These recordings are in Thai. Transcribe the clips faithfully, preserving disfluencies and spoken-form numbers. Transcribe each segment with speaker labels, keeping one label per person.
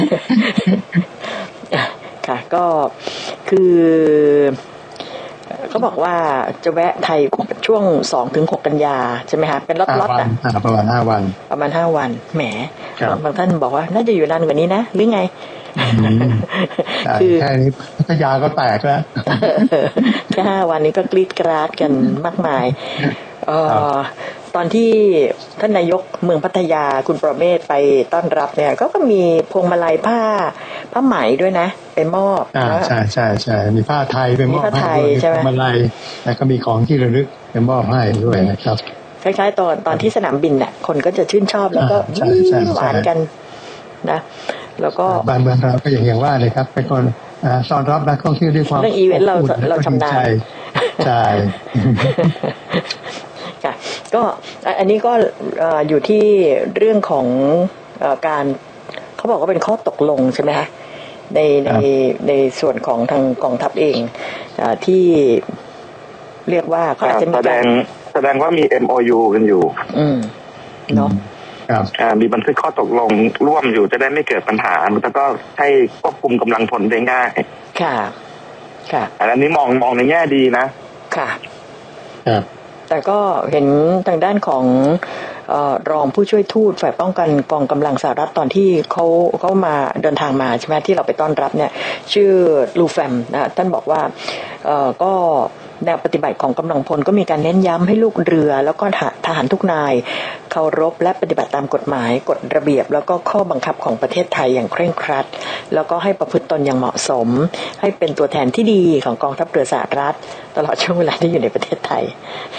Speaker 1: ค่ะก็คือเขาบอกว่าจะแวะไทยช่วงสองถึงหกกันยาใช่ไหมคะเป็นล็อตๆอ่ะ
Speaker 2: ประมาณห้าวัน
Speaker 1: ประมาณห้าวันแหมบางท่านบอกว่าน่าจะอยู่นานกว่านี้นะหรือไง
Speaker 2: คือแค่นี้พัทยาก็แตกแล้ว
Speaker 1: แค่ห้าวันนี้ก็กรีดกราดกันมากมายเอ่อตอนที่ท่านนายกเมืองพัทยาคุณประเมศไปต้อนรับเนี่ยก็ก็มีพวงมาลัยผ้าผ้าไหมด้วยนะไปมอบ
Speaker 2: อ่าใช่ใช่ใช่มีผ้าไทยไปมอบให้ด้วยพวงมาลัยแล้วก็มีของที่ระลึกไปมอบให้ด้วยนะครับ
Speaker 1: คล้ายๆตอนตอนที่สนามบินน่ะคนก็จะชื่นชอบแล้วก็หวานกันนะแล้วก็
Speaker 2: บ้านเมืองเราก็อย่างอย่างว่าเลยครับเป็นคนต้อนรับนักท่องเที่ยวด้วยความ
Speaker 1: เรื่องอีเวนต์เราเราชำนาญ
Speaker 2: ใช่
Speaker 1: ค่ะก็อันนี้ก็อยู่ที่เรื่องของการเขาบอกว่าเป็นข้อตกลงใช่ไหมคะในในในส่วนของทางกองทัพเองที่เรียกว่าเขาอาจจะมีการ
Speaker 3: แสดงว่ามี เอ็ม โอ ยู กันอยู่
Speaker 1: อืมเนาะ
Speaker 3: ครับมีบันทึกข้อตกลงร่วมอยู่จะได้ไม่เกิดปัญหาแล้วก็ให้ควบคุมกำลังพลได้ง่าย
Speaker 1: ค่ะค่ะ
Speaker 3: อันนี้มองมองในแง่ดีนะ
Speaker 1: ค่ะ
Speaker 2: ครับ
Speaker 1: แต่ก็เห็นทางด้านของเอ่อรองผู้ช่วยทูตฝ่ายป้องกันกองกำลังสหรัฐตอนที่เขาเขามาเดินทางมาใช่ไหมที่เราไปต้อนรับเนี่ยชื่อลูแฟมนะท่านบอกว่าเอ่อก็แนวปฏิบัติของกำลังพลก็มีการเน้นย้ำให้ลูกเรือแล้วก็ทหารทุกนายเคารพและปฏิบัติตามกฎหมายกฎระเบียบแล้วก็ข้อบังคับของประเทศไทยอย่างเคร่งครัดแล้วก็ให้ประพฤติตนอย่างเหมาะสมให้เป็นตัวแทนที่ดีของกองทัพเรือสหรัฐตลอดช่วงเวลาที่อยู่ในประเทศไทย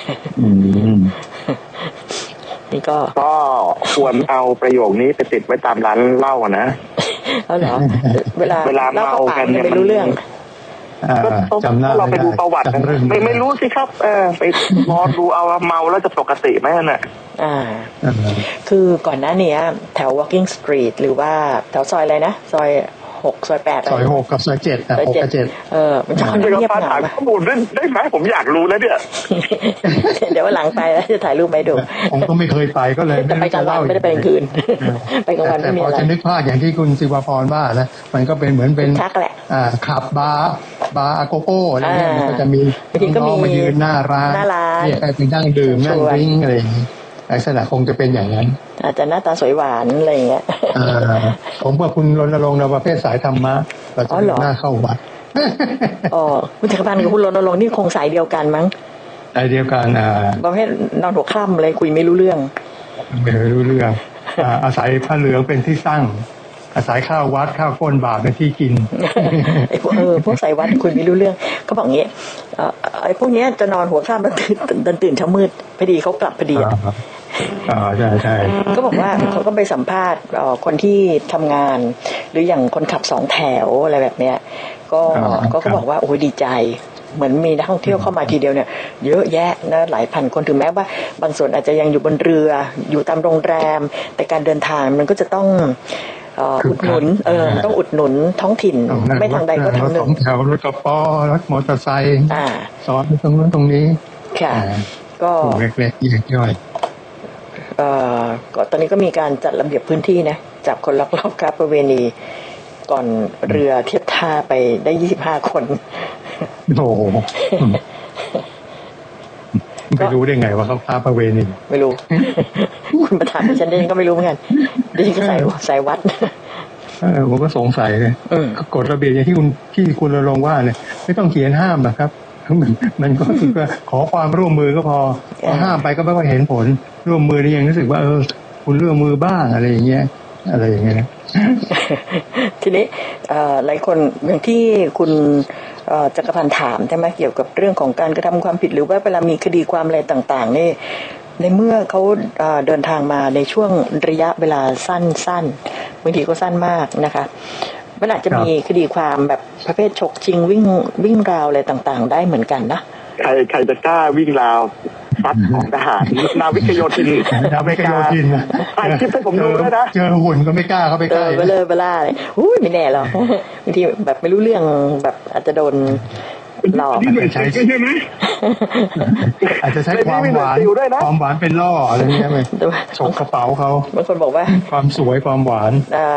Speaker 1: นี่ก็
Speaker 3: ก็ควรเอาประโยคนี้ไปติดไว้ตามร้านเหล้านะ
Speaker 1: เอาเหรอเวลา
Speaker 3: เวลาเมากันเนี่ย
Speaker 1: ไม่รู้เรื่อง
Speaker 2: ก็จำหน้า
Speaker 3: เราไปดูประวัติไม่ไม่รู้สิครับเออไปมองดูเอาเมาแล้วจะปกติไหมน่ะ
Speaker 1: อ่าคือก่อนหน้านี้แถว Walking Street หรือว่าแถวซอยอะไรนะซอยหกซอยแปด
Speaker 2: ซอยหกกับซอยเจ็ดอ่ะหกกับเจ็ด
Speaker 1: เออมันจะค่อนข้างเงียบเหงา
Speaker 3: ข้อมูลได้ได้ไหมผมอยากรู้แล้วเนี่ย
Speaker 1: เดี๋ยววันหลังไปแล้วจะถ่ายรูปไปดู
Speaker 2: ผมก็ไม่เคยไปก็เลย
Speaker 1: ไม่ได้ไปกลางวันไม่ได้ไปกลางคืนไปกลางวันไม่มีอะไร
Speaker 2: แต่พอจะนึกภาพอย่างที่คุณศิวพรว่านะมันก็เป็นเหมือนเป็นอ่าขับบาร์บาร์อาโกโก้อะไรเงี้ยมันก็จะมีน้องมายืนหน้าร้านเนี่ยใครไปนั่งดื่มนั่งดิ้งอะไรอย่างนี้ลักษณะคงจะเป็นอย่างนั้น
Speaker 1: อาจจะหน้าตาสวยหวานอะไรอย่างเงี้ย
Speaker 2: ผมว่าคุณรณรงค์ในประเภทสายธรรมะเราจะหน้าเข้าวัด
Speaker 1: อ๋อคุณจักรพันธ์กับคุณรณรงค์นี่คงสายเดียวกันมั้ง
Speaker 2: สายเดียวกันอ่า
Speaker 1: ประเภทนอนหัวค่ำเลยคุยไม่รู้เรื่อง
Speaker 2: ไม่รู้เรื่องอาศัยผ้าเหลืองเป็นที่ตั้งอาศัยข้าววัดข้าวก้นบาทเป็นที่กิน
Speaker 1: ไอ้พวกเออพวกสายวัดคุยไม่รู้เรื่องเขาบอกงี้ไอ้พวกนี้จะนอนหัวค่ำแล้วตื่นตื่นเช้ามืดพอดีเขากลับพอดีอ่ะ
Speaker 2: อ๋อใช่ใช่
Speaker 1: ก็บอกว่าเขาก็ไปสัมภาษณ์คนที่ทำงานหรืออย่างคนขับสองแถวอะไรแบบเนี้ยก็ก็เขาบอกว่าโอ้ยดีใจเหมือนมีนักท่องเที่ยวเข้ามาทีเดียวเนี่ยเยอะแยะนะหลายพันคนถึงแม้ว่าบางส่วนอาจจะยังอยู่บนเรืออยู่ตามโรงแรมแต่การเดินทางมันก็จะต้องอุดหนุนเออต้องอุดหนุนท้องถิ่นไม่ทางใดก็ทางหนึ่ง
Speaker 2: แถวรถกระป๋อรถมอเตอร์ไซค์ซ้อนตรงนู้นตรงนี้
Speaker 1: ค่ะก็
Speaker 2: เล็กๆย่อย
Speaker 1: เอ่อก็ตอนนี้ก็มีการจัดระเบียบพื้นที่นะจับคนลักลอบค้าประเวณีก่อนเรือเทียบท่าไปได้ยี่สิบห้าคน
Speaker 2: โอ้โหไม่รู้ได้ไงว่าเขาค้าประเวณี
Speaker 1: ไม่รู้คุณประธานดิฉันเองก็ไม่รู้เหมือนกันดิฉันก็ใส่ใส่วัด
Speaker 2: เออผมก็สงสัยเลยกฎระเบียบอย่างที่คุณที่คุณณรงค์ว่าเนี่ยไม่ต้องเขียนห้ามนะครับมันก็คือขอความร่วมมือก็พอห้ามไปก็ไม่ค่อยเห็นผลร่วมมือนี่ยังรู้สึกว่าเออคุณร่วมมือบ้างอะไรอย่างเงี้ยอะไรอย่างเงี้ยนะ
Speaker 1: ทีนี้หลายคนอย่างที่คุณจักรพันธ์ถามใช่ไหมเกี่ยวกับเรื่องของการกระทำความผิดหรือว่าเวลามีคดีความอะไรต่างๆนี่ในเมื่อเขาเดินทางมาในช่วงระยะเวลาสั้นๆบางทีก็สั้นมากนะคะเวลาจะมีคดีความแบบประเภทฉกชิงวิ่งวิ่งราวอะไรต่างๆได้เหมือนกันนะ
Speaker 3: ใครใครจะกล้าวิ่งราวฟัดของทหารนาวิกโยธิน
Speaker 2: นาวิกโยธินนะ
Speaker 3: ไอ้คลิปให้ผมดูด้วยนะ
Speaker 2: เจอหุ่นก็ไม่กล้าเข้าไปใกล้
Speaker 1: เบลอเบล่าเลยอุ้ยไม่แน่หรอกบางทีแบบไม่รู้เรื่องแบบอาจจะโดนหลอก
Speaker 2: อาจจะใช้ใช่ไหมอาจจะใช้ความหวานความหวานเป็นล่ออะไรเงี้ยไหมฉกกระเป๋าเขา
Speaker 1: บางคนบอกว่า
Speaker 2: ความสวยความหวาน